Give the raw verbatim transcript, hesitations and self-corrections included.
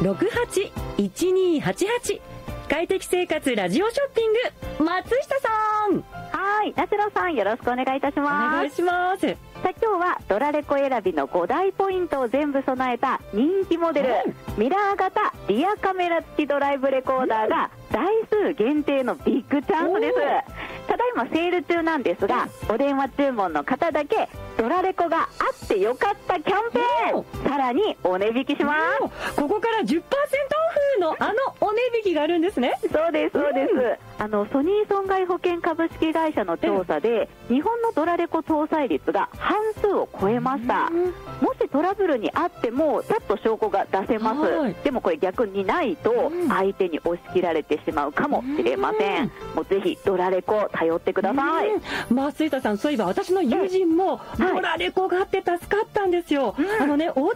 ろくはちいちにはちはち。快適生活ラジオショッピング、松下さん。 はい、ナチュラさん、よろしくお願いいたします。 お願いします。 さあ、今日はドラレコ選びのご大ポイントを全部備えた人気モデル、うん、ミラー型リアカメラ付きドライブレコーダーが台数限定のビッグチャンスです。ただいまセール中なんですが、お電話注文の方だけドラレコがあってよかったキャンペーン、さらにお値引きします。 ここから じゅっパーセント オフのあのお値引きがあるんですね。 そうですそうです、うん、あのソニー損害保険株式会社の調査で日本のドラレコ搭載率が半数を超えました。もしトラブルにあってもさっと証拠が出せます。でもこれ逆にないと相手に押し切られてしまうかもしれません。もうぜひドラレコ頼ってください。 松下さん、そういえば私の友人もドラレコがあって助かったんですよ。うん、あのね、お家